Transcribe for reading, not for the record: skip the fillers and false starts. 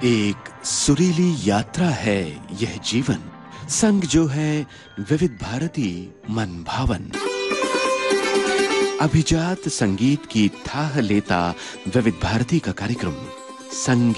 एक सुरीली यात्रा है यह जीवन, संग जो है विविध भारती मन भावन। अभिजात संगीत की थाह लेता विविध भारती का कार्यक्रम संगीत